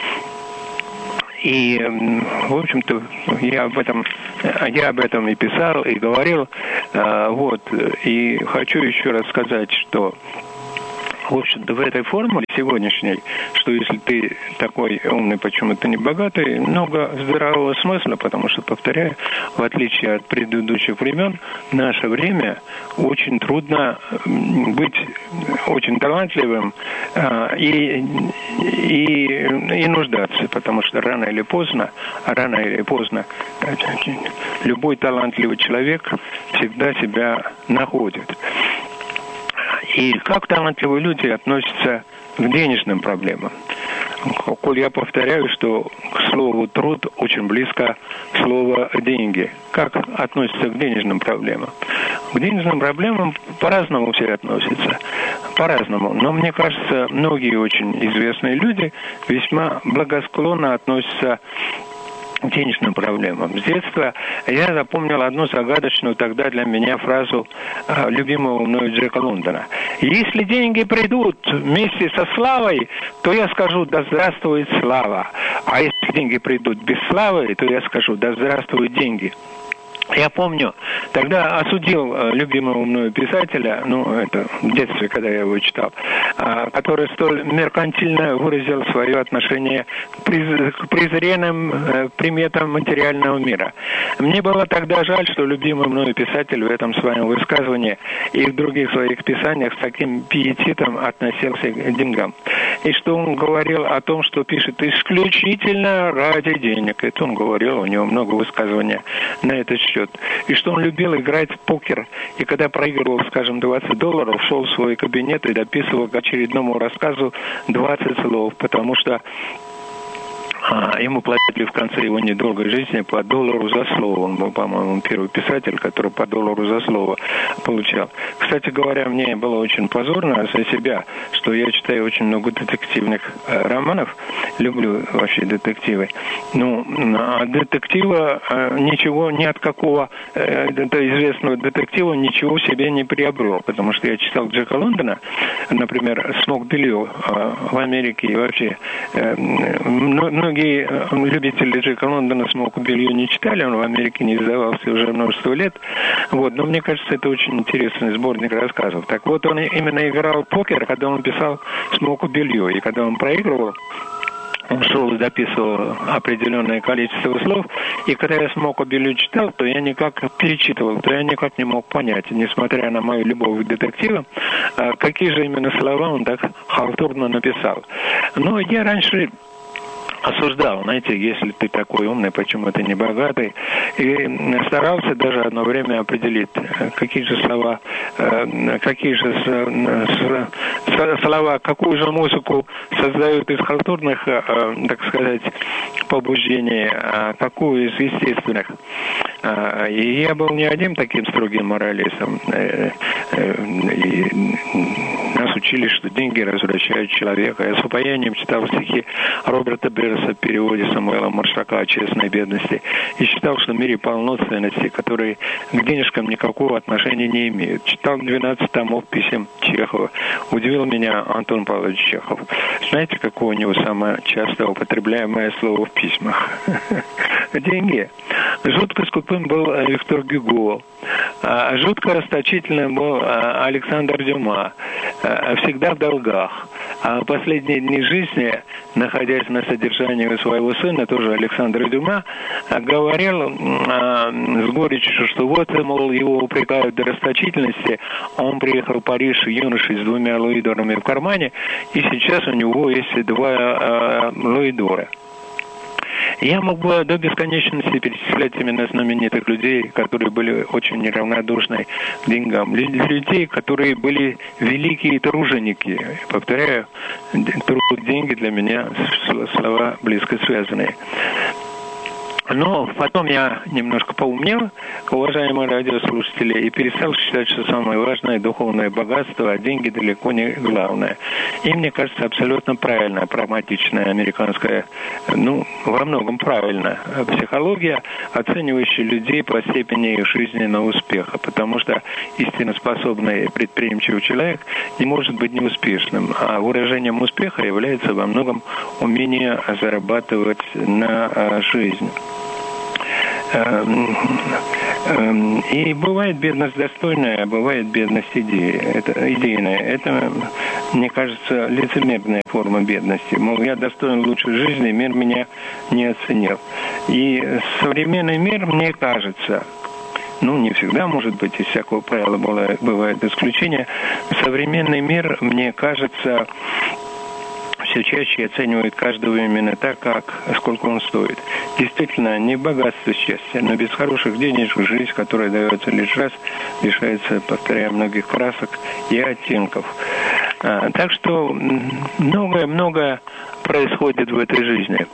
И, в общем-то, я об этом, я об этом и писал, и говорил. Вот. И хочу еще раз сказать, что, в общем-то, в этой формуле сегодняшней, что если ты такой умный, почему ты не богатый, много здравого смысла, потому что, повторяю, в отличие от предыдущих времен, в наше время очень трудно быть очень талантливым а, и, и, и нуждаться, потому что рано или поздно, рано или поздно любой талантливый человек всегда себя находит. И как талантливые люди относятся к денежным проблемам? Коль я повторяю, что к слову «труд» очень близко слово «деньги». Как относятся к денежным проблемам? К денежным проблемам по-разному все относятся. По-разному. Но мне кажется, многие очень известные люди весьма благосклонно относятся к денежным проблемам. С детства я запомнил одну загадочную тогда для меня фразу э, любимого мною Джека Лондона. «Если деньги придут вместе со славой, то я скажу «да здравствует слава». А если деньги придут без славы, то я скажу «да здравствуют деньги». Я помню, тогда осудил э, любимого мною писателя, ну, это в детстве, когда я его читал, э, который столь меркантильно выразил свое отношение к, приз, к презренным э, приметам материального мира. Мне было тогда жаль, что любимый мною писатель в этом своем высказывании и в других своих писаниях с таким пиететом относился к деньгам. И что он говорил о том, что пишет исключительно ради денег. Это он говорил, у него много высказываний на этот счет. И что он любил играть в покер. И когда проигрывал, скажем, двадцать долларов, шел в свой кабинет и дописывал к очередному рассказу двадцать слов, потому что а, ему платили в конце его недолгой жизни по доллару за слово. Он был, по-моему, первый писатель, который по доллару за слово получал. Кстати говоря, мне было очень позорно за себя, что я читаю очень много детективных э, романов. Люблю вообще детективы. Ну, от детектива э, ничего, ни от какого э, известного детектива ничего себе не приобрел. Потому что я читал Джека Лондона, например, «Смок Белью» э, в Америке и вообще э, многие любители Джека Лондона «Смок Белью» не читали, он в Америке не издавался уже множество лет. Вот, но мне кажется, это очень интересный сборник рассказов. Так вот, он именно играл в покер, когда он писал «Смок Белью», и когда он проигрывал, он шел и дописывал определенное количество слов, и когда я «Смок Белью» читал, то я никак перечитывал, то я никак не мог понять, несмотря на мою любовь к детективам, какие же именно слова он так халтурно написал. Но я раньше осуждал, знаете, если ты такой умный, почему ты не богатый, и старался даже одно время определить, какие же слова, какие же слова, какую же музыку создают из халтурных, так сказать, побуждений, а какую из естественных. И я был не одним таким строгим моралистом. И нас учили, что деньги развращают человека. Я с упоением читал стихи Роберта Берреса в переводе Самуэла Маршака о честной бедности и считал, что в мире полно ценностей, которые к денежкам никакого отношения не имеют. Читал двенадцать томов писем Чехова. Удивил меня Антон Павлович Чехов. Знаете, какое у него самое часто употребляемое слово в письмах? Деньги. Жутко скупым был Виктор Гюго. Жутко расточительным был Александр Дюма. всегда в долгах. А последние дни жизни, находясь на содержании у своего сына, тоже Александра Дюма, говорил с горечью, что вот, мол, его упрекают в расточительности, он приехал в Париж юношей с двумя луидорами в кармане, и сейчас у него есть два луидора. Я мог бы до бесконечности перечислять именно знаменитых людей, которые были очень неравнодушны к деньгам. Людей, которые были великие труженики. Повторяю, труд, деньги для меня слова близко связанные. Но потом я немножко поумнел, уважаемые радиослушатели, и перестал считать, что самое важное — духовное богатство, а деньги далеко не главное. И мне кажется, абсолютно правильная, прагматичная американская, ну, во многом правильная психология, оценивающая людей по степени их жизненного успеха. Потому что истинно способный предприимчивый человек не может быть неуспешным. А выражением успеха является во многом умение зарабатывать на жизнь. И бывает бедность достойная, а бывает бедность идеи. Это идейная. Это, мне кажется, лицемерная форма бедности. Мол, я достоин лучшей жизни, мир меня не оценил. И современный мир, мне кажется, ну, не всегда, может быть, из всякого правила бывает исключение, современный мир, мне кажется, все чаще оценивает каждого именно так, как, сколько он стоит. Действительно, не богатство счастья, но без хороших денег жизнь, которая дается лишь раз, лишается, повторяю, многих красок и оттенков. А, так что многое-многое происходит в этой жизни.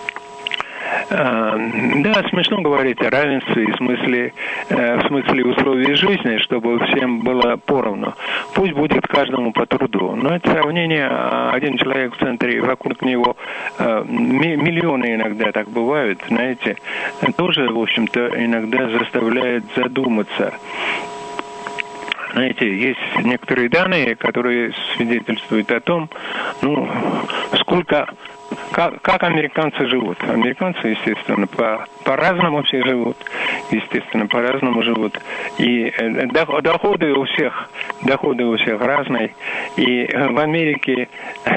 Да, смешно говорить о равенстве в смысле, в смысле условий жизни, чтобы всем было поровну. Пусть будет каждому по труду. Но это сравнение, один человек в центре, вокруг него миллионы иногда так бывают, знаете, тоже, в общем-то, иногда заставляет задуматься. Знаете, есть некоторые данные, которые свидетельствуют о том, ну, сколько... Как, как американцы живут? Американцы, естественно, по, по-разному все живут. Естественно, по-разному живут. И доходы у всех, доходы у всех разные. И в Америке,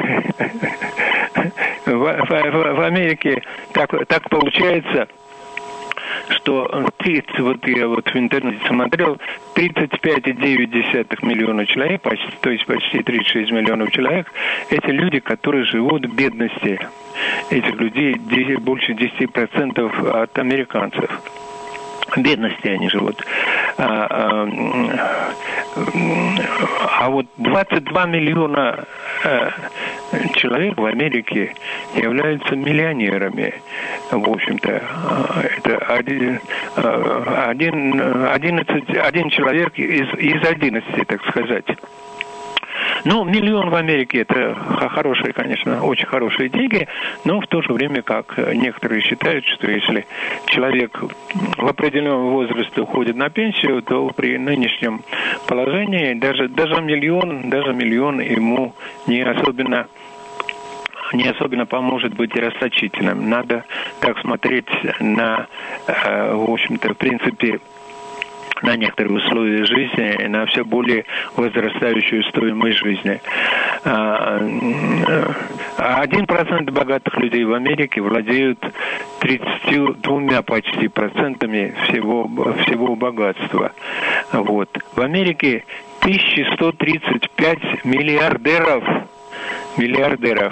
в, в, в Америке так, так получается, что вот я вот в интернете смотрел, тридцать пять целых девять десятых миллиона человек, почти, то есть почти тридцать шесть миллионов человек, это люди, которые живут в бедности. Этих людей больше десять процентов от американцев. В бедности они живут. А, а, а вот двадцать два миллиона а, человек в Америке являются миллионерами. В общем-то, это один, один, одиннадцать, один человек из, из одиннадцати, так сказать. Ну, миллион в Америке — это хорошие, конечно, очень хорошие деньги, но в то же время, как некоторые считают, что если человек в определенном возрасте уходит на пенсию, то при нынешнем положении даже, даже миллион, даже миллион ему не особенно не особенно поможет быть расточительным. Надо так смотреть на, в общем-то, в принципе, на некоторые условия жизни, на все более возрастающую стоимость жизни. Один процент богатых людей в Америке владеют тридцатью двумя почти процентами всего, всего богатства. Вот. В Америке тысяча сто тридцать пять миллиардеров. Миллиардеров.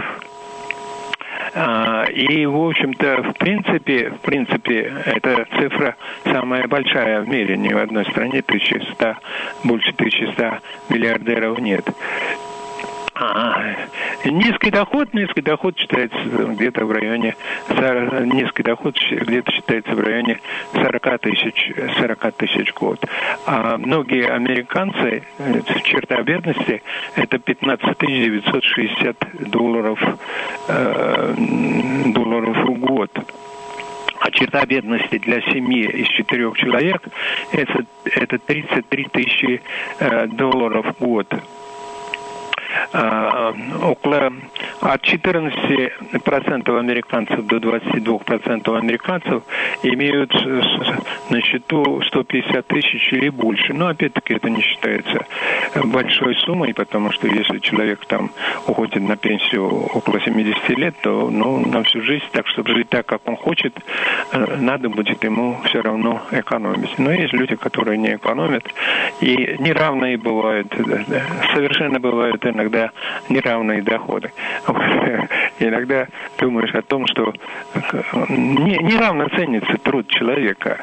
И, в общем-то, в принципе, в принципе, эта цифра самая большая в мире. Ни в одной стране тысяча сто, больше тысячи ста миллиардеров нет. А, низкий доход, низкий доход считается где-то в районе, низкий доход где-то считается в районе сорок тысяч, сорок тысяч в год. А многие американцы, черта бедности, это пятнадцать тысяч девятьсот шестьдесят долларов, э, долларов в год. А черта бедности для семьи из четырех человек это, это тридцать три тысячи э, долларов в год. Uh, около, от четырнадцати процентов американцев до двадцати двух процентов американцев имеют на счету сто пятьдесят тысяч или больше. Но опять-таки это не считается большой суммой, потому что если человек там уходит на пенсию около семидесяти лет, то ну, на всю жизнь, так чтобы жить так, как он хочет, надо будет ему все равно экономить. Но есть люди, которые не экономят, и неравные бывают, совершенно бывают иногда неравные доходы. Иногда думаешь о том, что неравно ценится труд человека.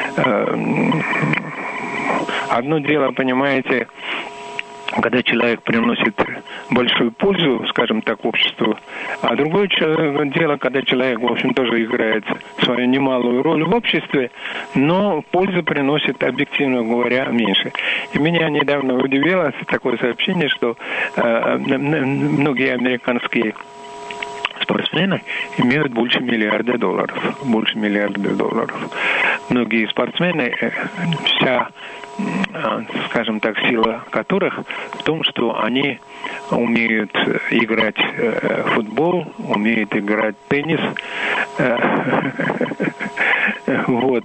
Одно дело, понимаете, когда человек приносит большую пользу, скажем так, обществу, а другое дело, когда человек, в общем, тоже играет свою немалую роль в обществе, но пользу приносит, объективно говоря, меньше. И меня недавно удивило такое сообщение, что э, многие американские спортсмены имеют больше миллиарда долларов. Больше миллиарда долларов. Многие спортсмены, вся, скажем так, сила которых в том, что они умеют играть в футбол, умеют играть в теннис. Вот.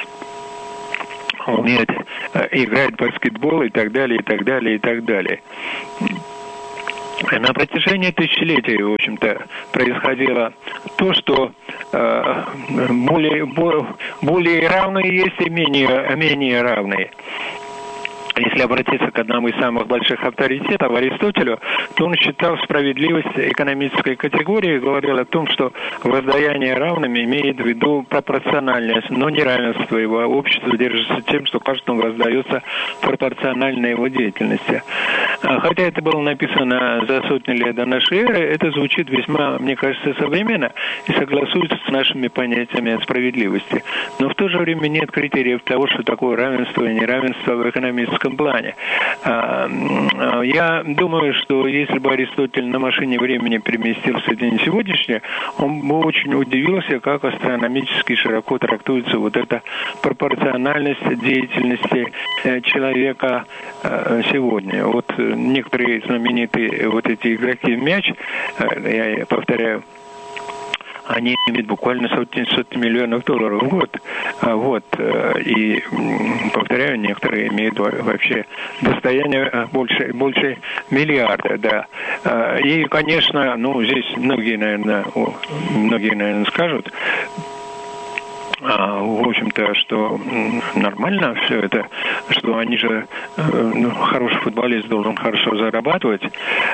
Умеют играть в баскетбол и так далее, и так далее, и так далее. На протяжении тысячелетий, в общем-то, происходило то, что э, более, более равные есть и менее, менее равные. Если обратиться к одному из самых больших авторитетов, Аристотелю, то он считал справедливость экономической категории и говорил о том, что воздаяние равными имеет в виду пропорциональность, но неравенство его общества держится тем, что каждому воздается пропорционально его деятельности. Хотя это было написано за сотни лет до нашей эры, это звучит весьма, мне кажется, современно и согласуется с нашими понятиями о справедливости. Но в то же время нет критериев того, что такое равенство и неравенство в экономическом плане. Я думаю, что если бы Аристотель на машине времени переместился в день сегодняшний, он бы очень удивился, как астрономически широко трактуется вот эта пропорциональность деятельности человека сегодня. Вот некоторые знаменитые вот эти игроки в мяч, я повторяю, они имеют буквально сотни, сотни миллионов долларов в год. Вот. И, повторяю, некоторые имеют вообще достояние больше, больше миллиарда, да. И, конечно, ну, здесь многие, наверное, многие, наверное, скажут, в общем-то, что нормально все это, что они же, ну, хороший футболист должен хорошо зарабатывать,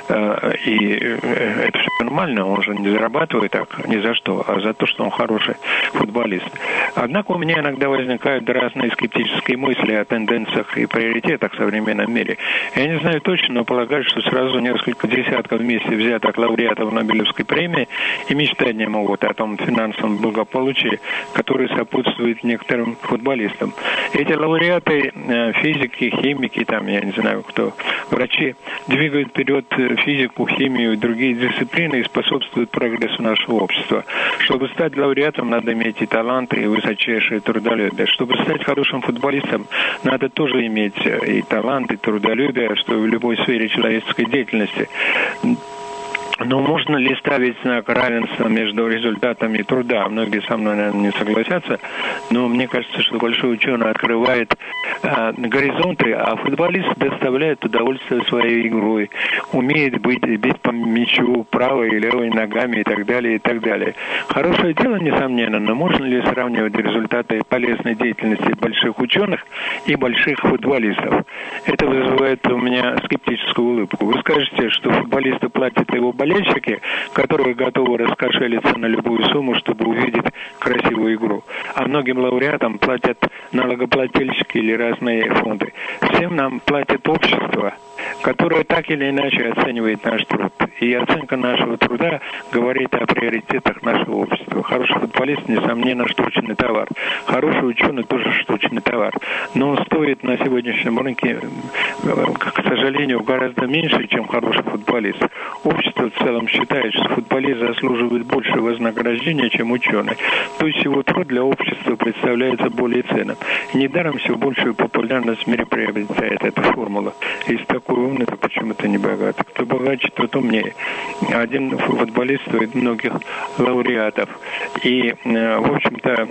и это все нормально, он же не зарабатывает так ни за что, а за то, что он хороший футболист. Однако у меня иногда возникают разные скептические мысли о тенденциях и приоритетах в современном мире. Я не знаю точно, но полагаю, что сразу несколько десятков вместе взятых лауреатов Нобелевской премии и мечтать не могут о том финансовом благополучии, который сопутствует некоторым футболистам. Эти лауреаты, физики, химики, там, я не знаю кто, врачи, двигают вперед физику, химию и другие дисциплины и способствуют прогрессу нашего общества. Чтобы стать лауреатом, надо иметь и талант, и высочайшее трудолюбие. Чтобы стать хорошим футболистом, надо тоже иметь и талант, и трудолюбие, что в любой сфере человеческой деятельности. Но можно ли ставить знак равенства между результатами труда? Многие со мной, наверное, не согласятся, но мне кажется, что большой ученый открывает э, горизонты, а футболист доставляет удовольствие своей игрой, умеет быть, бить по мячу правой и левой ногами и так далее, и так далее. Хорошее дело, несомненно, но можно ли сравнивать результаты полезной деятельности больших ученых и больших футболистов? Это вызывает у меня скептическую улыбку. Вы скажете, что футболисты платят его болельщики, которые готовы раскошелиться на любую сумму, чтобы увидеть красивую игру. А многим лауреатам платят налогоплательщики или разные фонды. Всем нам платит общество, которое так или иначе оценивает наш труд. И оценка нашего труда говорит о приоритетах нашего общества. Хороший футболист, несомненно, штучный товар. Хороший ученый тоже штучный товар. Но он стоит на сегодняшнем рынке, к сожалению, гораздо меньше, чем хороший футболист. Общество в целом считает, что футболист заслуживает больше вознаграждения, чем ученый. То есть его труд для общества представляется более ценным. И недаром все большую популярность в мире приобретает эта формула. Из такой умный, то почему-то не богатый. Кто богаче, тот умнее. Один футболист стоит многих лауреатов. И, в общем-то,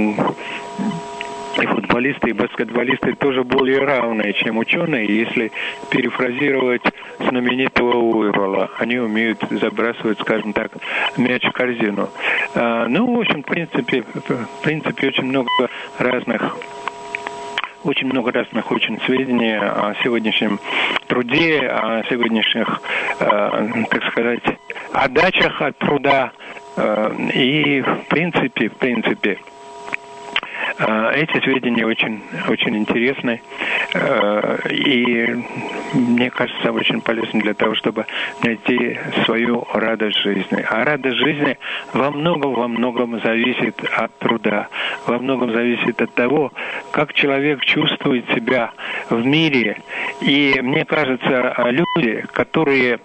и футболисты, и баскетболисты тоже более равные, чем ученые, если перефразировать знаменитого Уэйвола. Они умеют забрасывать, скажем так, мяч в корзину. А, ну, в общем, в принципе, в принципе, очень много разных Очень много раз находим сведений о сегодняшнем труде, о сегодняшних, э, так сказать, отдачах от труда. Э, и, в принципе, в принципе, э, эти сведения очень, очень интересны. Э, и, мне кажется, очень полезны для того, чтобы найти свою радость жизни. А радость жизни во многом, во многом зависит от труда. Во многом зависит от того, как человек чувствует себя в мире. И мне кажется, люди, которые,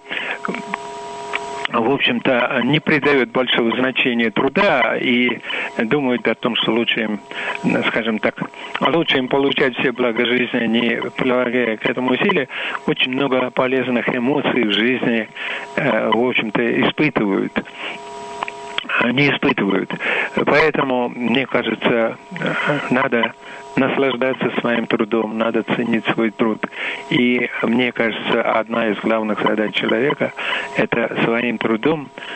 в общем-то, не придают большого значения труда и думают о том, что лучше им, скажем так, лучше им получать все блага жизни, не прилагая к этому усилия, очень много полезных эмоций в жизни, в общем-то, испытывают. Не испытывают. Поэтому, мне кажется, надо наслаждаться своим трудом, надо ценить свой труд. И мне кажется, одна из главных задач человека – это своим трудом